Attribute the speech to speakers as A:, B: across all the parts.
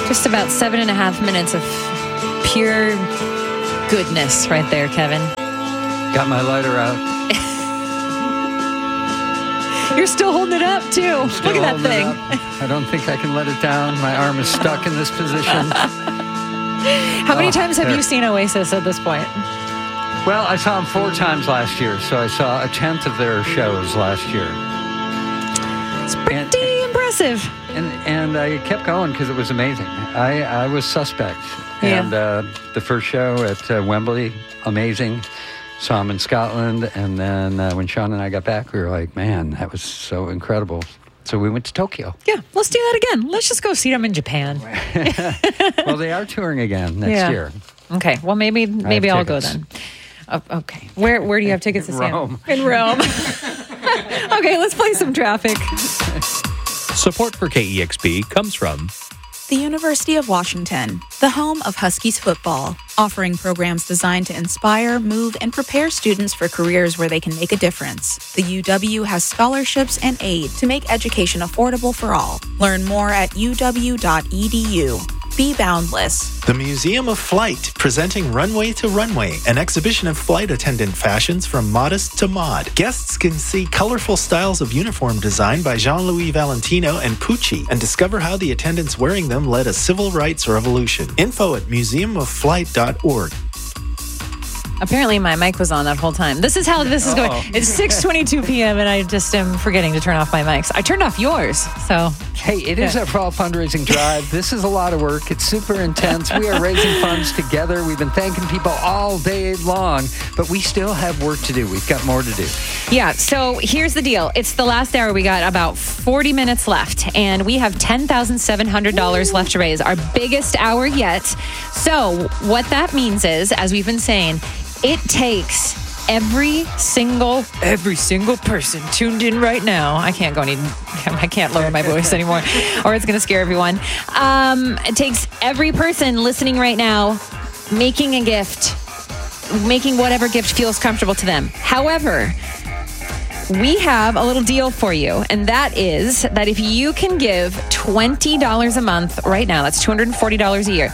A: Just about 7.5 minutes of pure goodness right there, Kevin.
B: Got my lighter out.
A: You're still holding it up, too. Look at that thing.
B: I don't think I can let it down. My arm is stuck in this position.
A: How many times have you seen Oasis at this point?
B: Well, I saw them 4 times last year, so I saw a 10th of their shows last year.
A: It's pretty impressive.
B: And I kept going because it was amazing. I was suspect.
A: Yeah.
B: And the first show at Wembley, amazing. Saw them in Scotland. And then when Sean and I got back, we were like, man, that was so incredible. So we went to Tokyo.
A: Yeah, let's do that again. Let's just go see them in Japan.
B: Well, they are touring again next year.
A: Okay, well, maybe I'll go then. Okay. Where do you have tickets to see
B: Rome.
A: In Rome. Okay, let's play some traffic.
C: Support for KEXP comes from
D: the University of Washington, the home of Huskies football, offering programs designed to inspire, move, and prepare students for careers where they can make a difference. The UW has scholarships and aid to make education affordable for all. Learn more at uw.edu. Be boundless.
E: The Museum of Flight, presenting Runway to Runway, an exhibition of flight attendant fashions from modest to mod. Guests can see colorful styles of uniform design by Jean-Louis Valentino and Pucci and discover how the attendants wearing them led a civil rights revolution. Info at museumofflight.org.
A: Apparently my mic was on that whole time. This is how this is going. It's 6:22 p.m. and I just am forgetting to turn off my mics. I turned off yours, so.
B: Hey, it is our fall fundraising drive. This is a lot of work. It's super intense. We are raising funds together. We've been thanking people all day long, but we still have work to do. We've got more to do.
A: Yeah, so here's the deal. It's the last hour. We got about 40 minutes left, and we have $10,700 left to raise, our biggest hour yet. So what that means is, as we've been saying, it takes every single person tuned in right now. I can't lower my voice anymore, or it's going to scare everyone. It takes every person listening right now making a gift, making whatever gift feels comfortable to them. However, we have a little deal for you, and that is that if you can give $20 a month right now, that's $240 a year,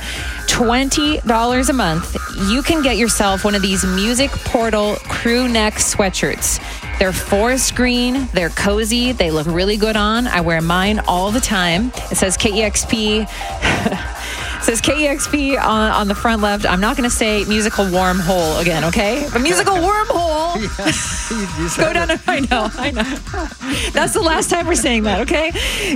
A: $20 a month, you can get yourself one of these Music Portal crew neck sweatshirts. They're forest green, they're cozy, they look really good on. I wear mine all the time. It says KEXP. It says KEXP on the front left. I'm not going to say musical wormhole again, okay? But musical wormhole. Go down. I know. That's the last time we're saying that, okay?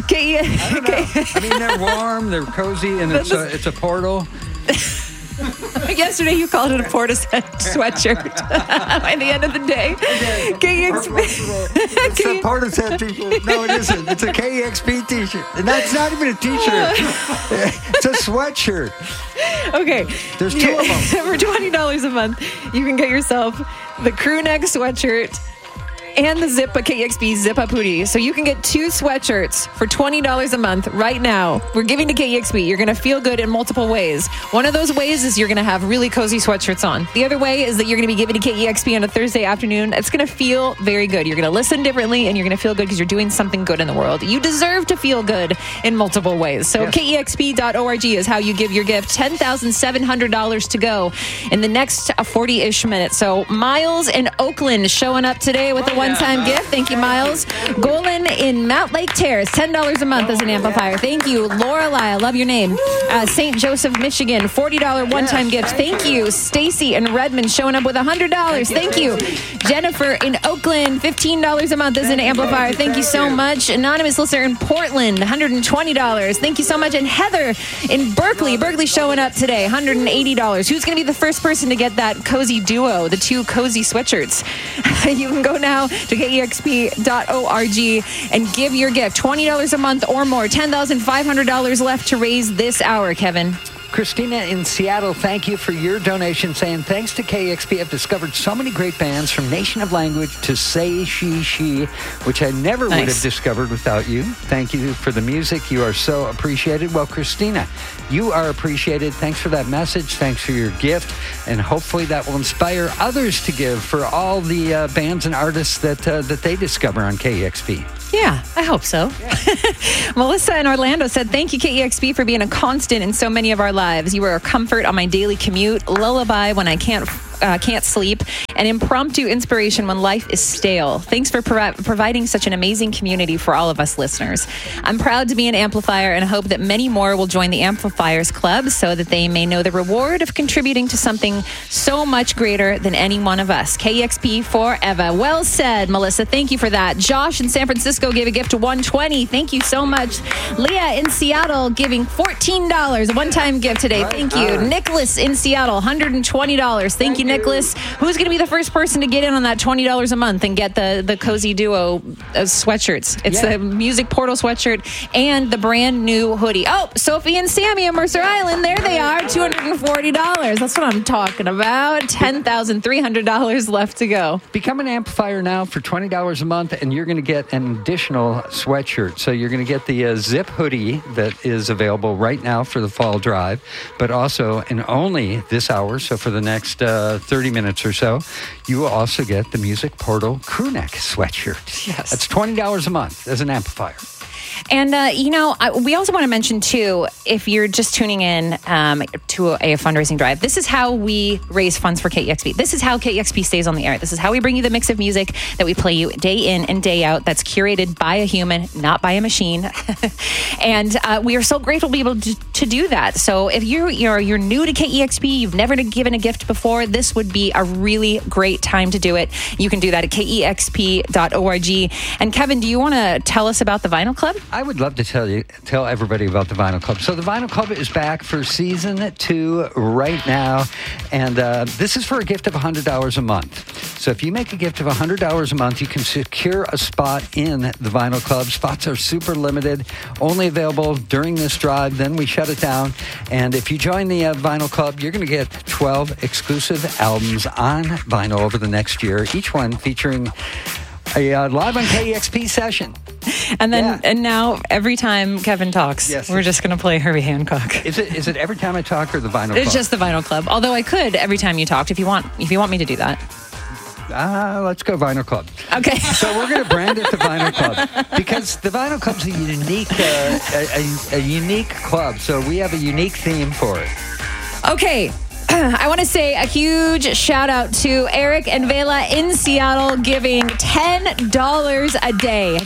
B: I mean, they're warm, they're cozy, and it's a portal.
A: Yesterday you called it a Portishead sweatshirt. By the end of the day, KEXP.
B: It's a Portishead t-shirt. No, it isn't. It's a KEXP t-shirt. And that's not even a t-shirt. It's a sweatshirt.
A: Okay.
B: There's 2 of them.
A: For $20 a month, you can get yourself the crew neck sweatshirt and the KEXP Zip-Up hoodie. So you can get 2 sweatshirts for $20 a month right now. We're giving to KEXP. You're going to feel good in multiple ways. One of those ways is you're going to have really cozy sweatshirts on. The other way is that you're going to be giving to KEXP on a Thursday afternoon. It's going to feel very good. You're going to listen differently, and you're going to feel good because you're doing something good in the world. You deserve to feel good in multiple ways. So KEXP.org is how you give your gift. $10,700 to go in the next 40-ish minutes. So Miles in Oakland showing up today with a one-time gift. Thank you, Miles. Golan in Mount Lake Terrace, $10 a month as an amplifier. Thank you. Lorelei, I love your name. St. Joseph, Michigan, $40 one-time gift. Thank you. Stacy in Redmond showing up with $100. Thank you. Jennifer in Oakland, $15 a month as an amplifier. Thank you so much. Anonymous listener in Portland, $120. Thank you so much. And Heather in Berkeley showing up today, $180. Who's going to be the first person to get that cozy duo, the 2 cozy sweatshirts? You can go now to KEXP.org and give your gift. $20 a month or more. $10,500 left to raise this hour, Kevin.
B: Christina in Seattle, thank you for your donation, saying, thanks to KEXP, I've discovered so many great bands from Nation of Language to Say She, which I never would have discovered without you. Thank you for the music. You are so appreciated. Well, Christina, you are appreciated. Thanks for that message. Thanks for your gift. And hopefully that will inspire others to give for all the bands and artists that they discover on KEXP.
A: Yeah, I hope so. Yeah. Melissa in Orlando said, thank you, KEXP, for being a constant in so many of our lives. You were a comfort on my daily commute, lullaby when I can't sleep, and impromptu inspiration when life is stale. Thanks for providing such an amazing community for all of us listeners. I'm proud to be an amplifier and hope that many more will join the Amplifiers Club so that they may know the reward of contributing to something so much greater than any one of us. KEXP forever. Well said, Melissa. Thank you for that. Josh in San Francisco gave a gift to 120. Thank you so much. Leah in Seattle giving $14, a one-time gift today. Thank you. Nicholas in Seattle, $120. Thank you, Nicholas. Who's going to be the first person to get in on that $20 a month and get the Cozy Duo sweatshirts? It's the Music Portal sweatshirt and the brand new hoodie. Oh, Sophie and Sammy in Mercer Island. There they are, $240. That's what I'm talking about. $10,300 left to go.
B: Become an amplifier now for $20 a month, and you're going to get an additional sweatshirt. So you're going to get the zip hoodie that is available right now for the fall drive, but also, and only this hour, so for the next 30 minutes or so, you will also get the Music Portal crew neck sweatshirt.
A: Yes.
B: That's $20 a month as an amplifier.
A: And, we also want to mention, too, if you're just tuning in to a fundraising drive, this is how we raise funds for KEXP. This is how KEXP stays on the air. This is how we bring you the mix of music that we play you day in and day out that's curated by a human, not by a machine. And we are so grateful to be able to do that. So if you're new to KEXP, you've never given a gift before, this would be a really great time to do it. You can do that at KEXP.org. And Kevin, do you want to tell us about the Vinyl Club?
B: I would love to tell everybody about the Vinyl Club. So the Vinyl Club is back for season 2 right now, and this is for a gift of $100 a month. So if you make a gift of $100 a month, you can secure a spot in the Vinyl Club. Spots are super limited, only available during this drive, then we shut it down. And if you join the Vinyl Club, you're going to get 12 exclusive albums on vinyl over the next year, each one featuring a live on KEXP session.
A: And then, and now every time Kevin talks, we're just going to play Herbie Hancock.
B: Is it every time I talk or the Vinyl Club?
A: It's just the Vinyl Club. Although I could every time you talked if you want me to do that.
B: Let's go Vinyl Club.
A: Okay.
B: So we're going to brand it the Vinyl Club because the Vinyl Club's a unique club. So we have a unique theme for it.
A: Okay. I want to say a huge shout out to Eric and Vela in Seattle giving $10 a day,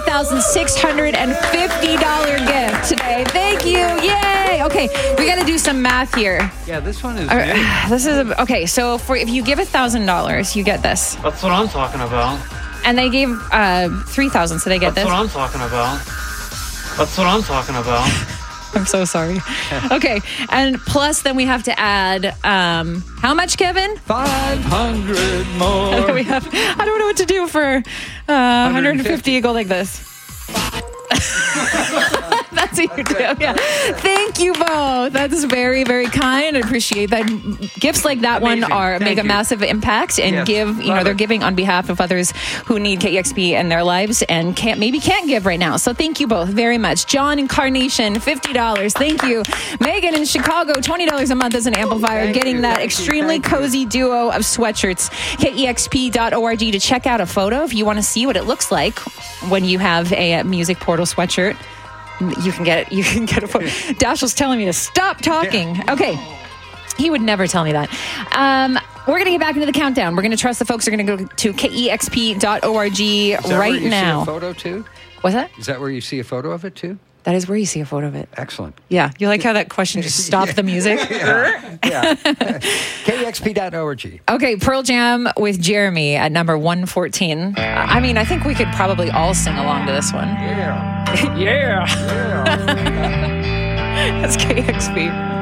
A: $3,650 gift today. Thank you. Yay. Okay, we got to do some math here.
B: Yeah, this one is
A: okay, so if you give $1,000, you get this.
F: That's what I'm talking about.
A: And they gave $3,000, so they get this.
F: That's what I'm talking about. That's what I'm talking about.
A: I'm so sorry. Okay, and plus then we have to add how much, Kevin?
B: 500 more.
A: I don't know what to do for 150. You go like this. That's what you do. Yeah. Thank you both. That is very, very kind. I appreciate that. Gifts like that
B: Amazing.
A: make a massive impact and give. They're giving on behalf of others who need KEXP in their lives and can't give right now. So thank you both very much. John in Carnation, $50. Thank you. Megan in Chicago, $20 a month as an amplifier, getting that extremely cozy duo of sweatshirts. KEXP.org to check out a photo if you want to see what it looks like when you have a Music Portal sweatshirt. You can get a photo. Dashiell's telling me to stop talking. Yeah. Okay. He would never tell me that. We're going to get back into the countdown. We're going to trust the folks are going to go to KEXP.org right now.
B: See a photo too?
A: What's that?
B: Is that where you see a photo of it too?
A: That is where you see a photo of it.
B: Excellent.
A: Yeah. You like how that question just stopped the music?
B: Yeah. KEXP.org.
A: Okay, Pearl Jam with Jeremy at number 114. I mean, I think we could probably all sing along to this one.
B: Yeah.
A: Yeah. That's KEXP.